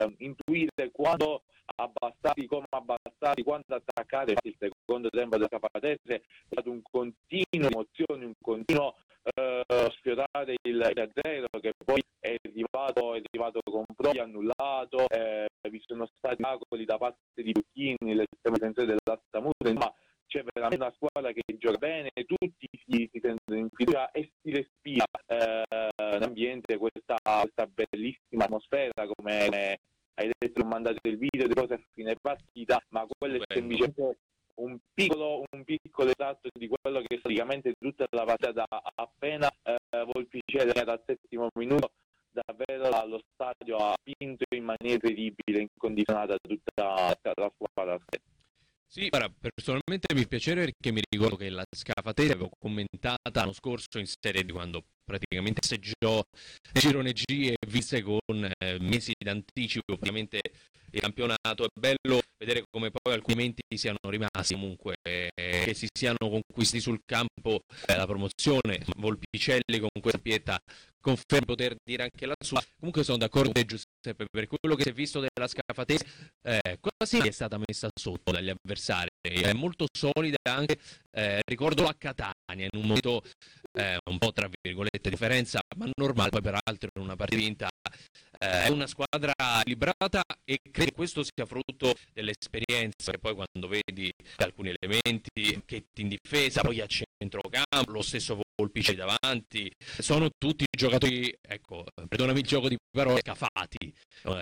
intuire quando abbassarsi, come abbassarsi, quando attaccare. Il secondo tempo della Scafatese è stato un continuo emozione, un continuo sfiorare il 0, che poi è arrivato con prodi annullato, vi sono stati miracoli da parte di Lucchini, l'estremo difensore dell'Astamura, ma c'è veramente una squadra che gioca bene, tutti si sentono in fiducia e si respira l'ambiente, questa bellissima atmosfera, come hai detto, ho mandato il video di cose a fine partita, ma quello è semplicemente un piccolo estratto di quello che è praticamente tutta la partita. Appena Volpicelli era al 7° minuto, davvero lo stadio ha spinto in maniera incredibile, incondizionata tutta la squadra. Sì, guarda, personalmente mi piaceva perché mi ricordo che la Scafatese avevo commentata l'anno scorso in Serie D, quando praticamente seggiò il girone G e vinse con mesi d'anticipo ovviamente il campionato. È bello vedere come poi alcuni elementi siano rimasti comunque, che si siano conquistati sul campo la promozione. Volpicelli con questa pietà conferma di poter dire anche la sua. Comunque sono d'accordo con te, Giuseppe, per quello che si è visto della Scafatese, quasi è stata messa sotto dagli avversari, è molto solida anche, ricordo a Catania in un momento un po' tra virgolette differenza, ma normale, poi peraltro in una partita vinta. È una squadra equilibrata e credo che questo sia frutto dell'esperienza, e poi quando vedi alcuni elementi che in difesa, poi a centrocampo, lo stesso Volpicelli davanti, sono tutti giocatori, ecco, perdonami il gioco di parole, scafati,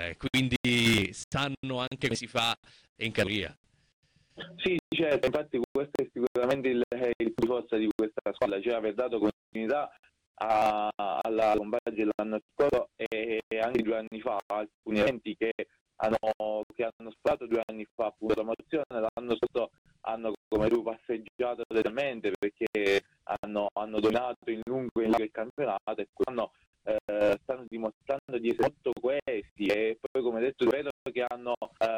quindi sanno anche come si fa in categoria. Sì, certo, infatti questo è sicuramente il più forza di questa squadra, cioè aver dato continuità alla compagine dell'anno scorso e anche 2 anni fa, alcuni eventi che hanno sparato 2 anni fa appunto la promozione, l'anno scorso hanno come tu passeggiato totalmente perché hanno dominato in lungo e in largo il campionato, e quest'anno stanno dimostrando di essere molto coesi, e poi come detto vedo che hanno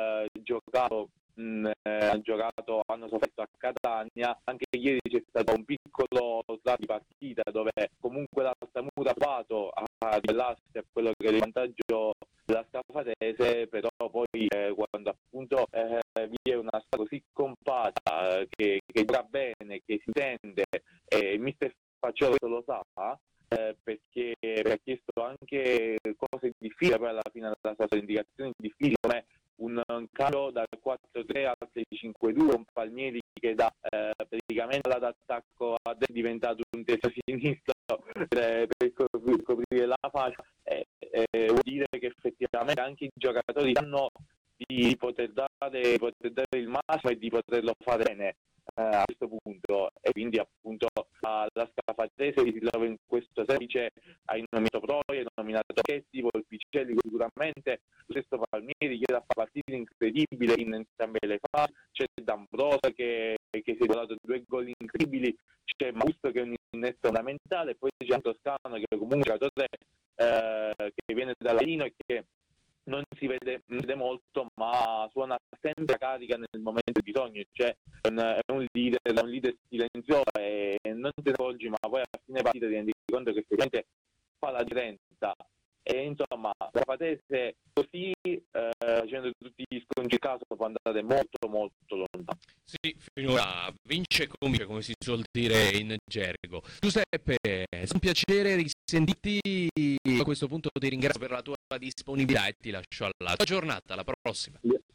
hanno sofferto a Catania. Anche ieri c'è stato un piccolo tratto di partita dove comunque l'Altamura ha provato a ribellarsi a quello che è il vantaggio della Scafatese, però poi quando appunto vi è una squadra così compatta, che gioca bene, che si sente, e il mister Facciolo lo sa, perché ha chiesto anche cose difficili, poi alla fine ha dato indicazioni difficili come un cambio dal 4-3 al 6-5-2, un Palmieri che da praticamente l'attacco è diventato un terzino sinistro per coprire la fascia, vuol dire che effettivamente anche i giocatori sanno di poter dare il massimo e di poterlo fare bene a questo punto, e quindi appunto la Scafatese si trova in questo semplice. Hai nominato Proi, hai nominato Chetti, Volpicelli sicuramente, lo stesso Palmieri che ha fatto partite incredibili in entrambe le fasi, c'è D'Ambrosio che si è dato 2 gol incredibili, c'è Mausto che è un innesto fondamentale, poi c'è anche Toscano che è comunque un giocatore che viene dall'Aino e che non si vede molto, ma suona sempre carica nel momento di bisogno, cioè è un leader silenzioso e non te ne accorgi, ma poi a fine partita ti rendi conto che effettivamente fa la differenza. E insomma la Scafatese così facendo tutti gli sconti in caso può andare molto molto lontano. Sì, finora vince come si suol dire in gergo. Giuseppe, è un piacere risentirti, a questo punto ti ringrazio per la tua disponibilità e ti lascio alla tua giornata, alla prossima.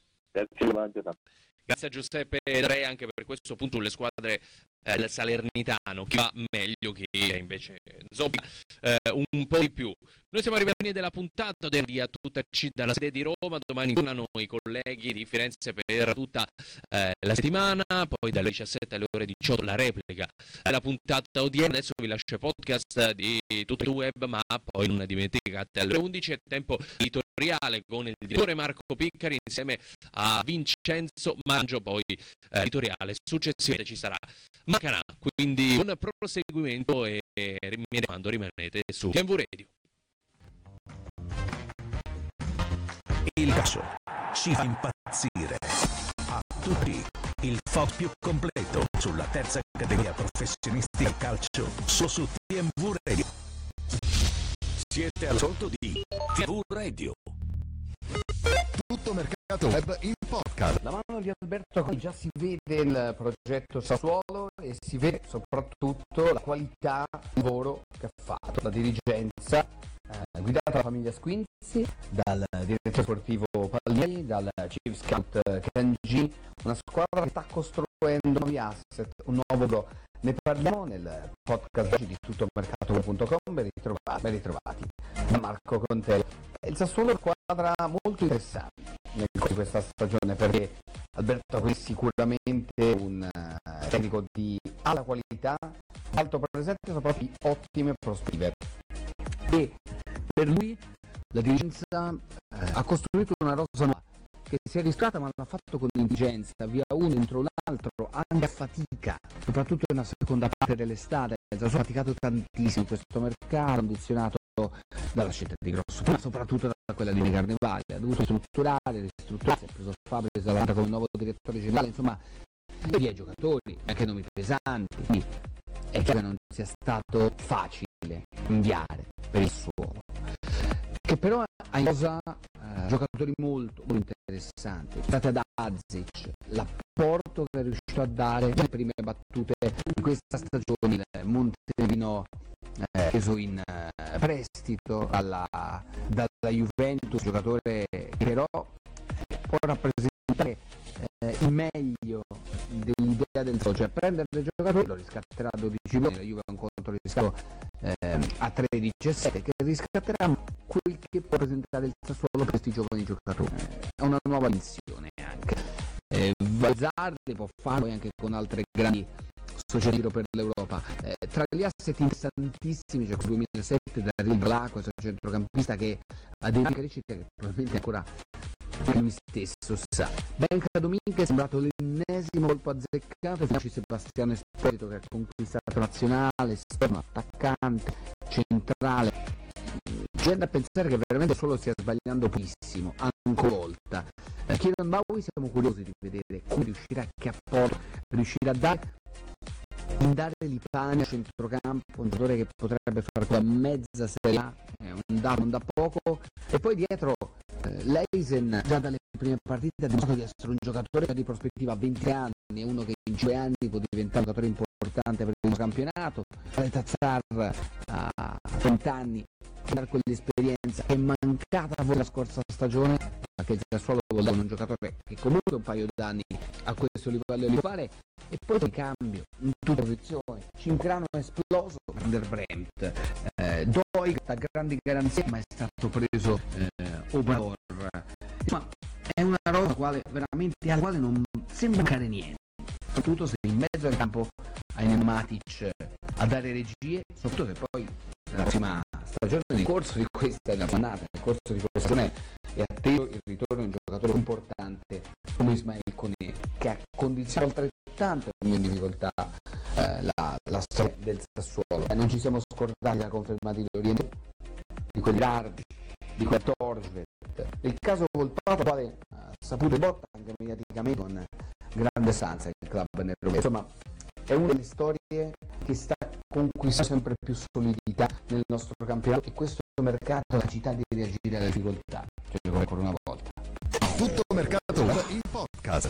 Grazie a Giuseppe Re anche per questo punto le squadre del Salernitano, chi va meglio, chi invece zoppa un po' di più. Noi siamo arrivati alla fine della puntata del Via Tutta C dalla sede di Roma, domani tornano i colleghi di Firenze per tutta la settimana, poi dalle 17 alle ore 18 la replica della puntata odierna. Adesso vi lascio il podcast di tutto il web, ma poi non dimenticate alle 11 è tempo editoriale con il direttore Marco Piccari insieme a Vincenzo Mangio, poi editoriale successivamente ci sarà Macanà, quindi un proseguimento e mi raccomando rimanete su TMV Radio. Il calcio ci fa impazzire. A tutti il FOT più completo sulla terza categoria professionisti del calcio solo su TMV Radio. Siete all'ascolto di TMV Radio. Tutto mercato web in podcast. La mano di Alberto Conte, già si vede il progetto Sassuolo e si vede soprattutto la qualità del lavoro che ha fatto la dirigenza guidata dalla famiglia Squinzi, dal direttore sportivo Palmieri, dal chief scout Kanji, una squadra che sta costruendo nuovi asset, un nuovo go. Ne parliamo nel podcast di tuttomercato.com, ben ritrovati da Marco Contello. Il Sassuolo è una squadra molto interessante nel corso di questa stagione, perché Alberto è sicuramente un tecnico di alta qualità, alto presente e soprattutto di ottime prospettive. E per lui la dirigenza ha costruito una rosa nuova che si è riscattata, ma l'ha fatto con intelligenza, via uno dentro l'altro, anche a fatica, soprattutto nella seconda parte dell'estate. Ha faticato tantissimo in questo mercato, condizionato dalla scelta di Grosso, ma soprattutto da quella di Carnevale. Ha dovuto ristrutturare, si è preso Fabio Salata come nuovo direttore generale, insomma, via giocatori, anche nomi pesanti. Quindi è chiaro che non sia stato facile inviare per il suo, che però ha in cosa giocatori molto interessanti. State ad Azic, l'apporto che è riuscito a dare nelle prime battute di questa stagione, il Montenegrino preso in prestito dalla Juventus, giocatore che però può rappresentare il meglio dell'idea del gioco, cioè prendere il giocatore, lo riscatterà a 12 milioni, la Juve ha un conto di riscatto a 13,7 che riscatterà quel che può presentare il Sassuolo per questi giovani giocatori. È una nuova missione anche. Valzardi può farlo anche con altre grandi società per l'Europa. Tra gli asset interessantissimi c'è il 2007 da Ribla, questo centrocampista che ha dei crescite che probabilmente ancora lui stesso sa. Benca Dominguez è sembrato l'ennesimo colpo azzeccato, e finalmente Sebastiano Esposito che ha conquistato nazionale, esterno, attaccante, centrale. C'è da pensare che veramente solo stia sbagliando pochissimo, ancora una volta. Kieran Bowie siamo curiosi di vedere come riuscirà, che apporto riuscirà a dare Lipani a centrocampo, un giocatore che potrebbe fare quella mezza serie A, non da poco, e poi dietro Leisen già dalle prime partite ha dimostrato di essere un giocatore di prospettiva a 20 anni, è uno che in 5 anni può diventare un giocatore importante per il campionato. Tazzar a 20 anni per quell'esperienza che è mancata la scorsa stagione, ma che il Sassuolo vuol dare un giocatore che comunque un paio d'anni a questo livello di fare. E poi il cambio in tutte le posizioni. Cincrano è esploso per Bremt, Doi da grandi garanzie, ma è stato preso Obrador. Insomma, è una roba veramente alla quale non sembra mancare niente, soprattutto se in mezzo al campo hai Matic a dare regie, soprattutto se poi nella prossima stagione, nel corso di questa è la annata, nel corso di questa stagione è atteso il ritorno di un giocatore importante come Ismail Koné, che ha condizionato altrettanto in difficoltà la storia del Sassuolo. Non ci siamo scordati la conferma di Lorientez, di quell'Ardi, di quel Torvet, il caso Volpato, quale ha saputo botta anche mediaticamente con grande stanza il club nel Roma. Insomma, è una delle storie che sta conquistando sempre più solidità nel nostro campionato, e questo mercato ha la capacità di reagire alle difficoltà, cioè come ancora una volta. Tutto mercato in podcast.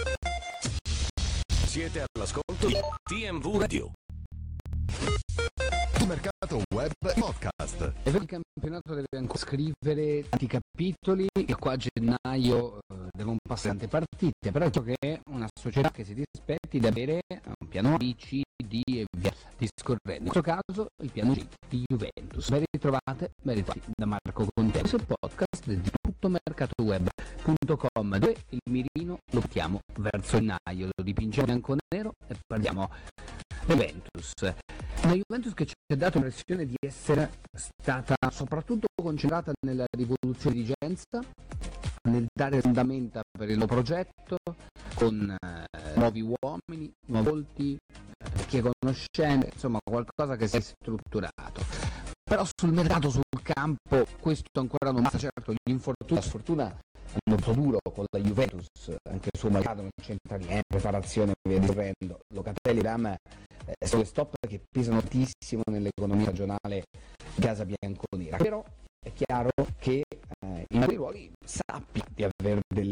Siete all'ascolto di TMV Radio. Tutto mercato web in podcast. E il campionato deve ancora scrivere tanti capitoli, e qua a gennaio devono passare tante partite, però è chiaro che è una società che si dispetti di avere un piano B, C, D e via discorrendo. In questo caso il piano G di Juventus. Ben ritrovati da Marco Contello. Questo è il podcast di tuttomercatoweb.com, dove il mirino lo mettiamo verso gennaio, lo dipingiamo bianco-nero e parliamo Juventus. Una Juventus che ci ha dato l'impressione di essere stata soprattutto concentrata nella rivoluzione di dirigenza, nel dare fondamenta per il nuovo progetto, con nuovi uomini, nuovi volti, chi è conoscente, insomma qualcosa che si è strutturato. Però sul mercato, sul campo, questo ancora non basta. Certo, gli infortuni, la sfortuna hanno fatto duro con la Juventus, anche sul mercato non c'entra niente, preparazione via discorrendo. Locatelli, Ram sono le stop che pesano tantissimo nell'economia regionale di casa bianconera. Però è chiaro che in altri ruoli sappia di avere delle